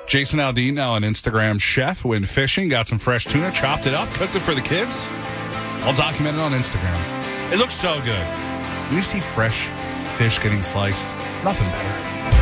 Jason Aldean, now an Instagram chef, went fishing, got some fresh tuna, chopped it up, cooked it for the kids. All documented on Instagram. It looks so good. When you see fresh fish getting sliced, nothing better.